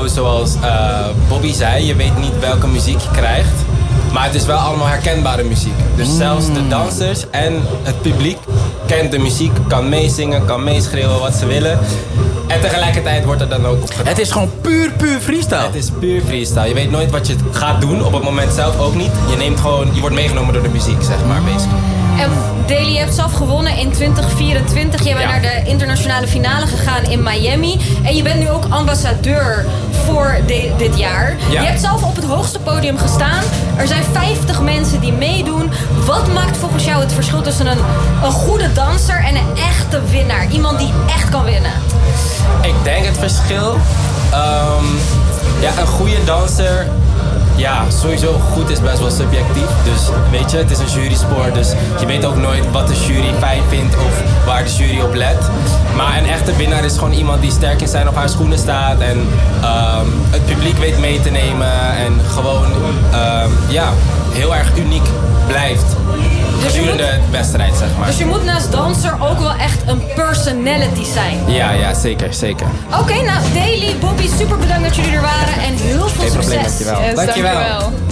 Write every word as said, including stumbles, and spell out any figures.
sowieso, zoals uh, Bobby zei, je weet niet welke muziek je krijgt. Maar het is wel allemaal herkenbare muziek. Dus mm. zelfs de dansers en het publiek kent de muziek, kan meezingen, kan meeschreeuwen wat ze willen. En tegelijkertijd wordt er dan ook op gedaan. Het is gewoon puur, puur freestyle. Het is puur freestyle. Je weet nooit wat je gaat doen, op het moment zelf ook niet. Je neemt gewoon, je wordt meegenomen door de muziek, zeg maar, basically. En Daly, je hebt zelf gewonnen in twintig vierentwintig. Je bent ja. naar de internationale finale gegaan in Miami. En je bent nu ook ambassadeur voor de, dit jaar. Ja. Je hebt zelf op het hoogste podium gestaan. Er zijn vijftig mensen die meedoen. Wat maakt volgens jou het verschil tussen een, een goede danser en een echte winnaar? Iemand die echt kan winnen. Ik denk het verschil... Um, ja, een goede danser... Ja, sowieso goed is best wel subjectief. Dus weet je, het is een jurysport. Dus je weet ook nooit wat de jury fijn vindt of waar de jury op let. Maar een echte winnaar is gewoon iemand die sterk in zijn of haar schoenen staat. En um, het publiek weet mee te nemen. En gewoon um, ja, heel erg uniek blijft. Dus gedurende de wedstrijd, zeg maar. Dus je moet naast danser ook wel echt een personality zijn. Ja, ja, zeker, zeker. Oké, okay, nou Daly, Bobby, super bedankt dat jullie er waren en heel veel Geen succes. Probleem, dankjewel. Yes, dankjewel. dankjewel.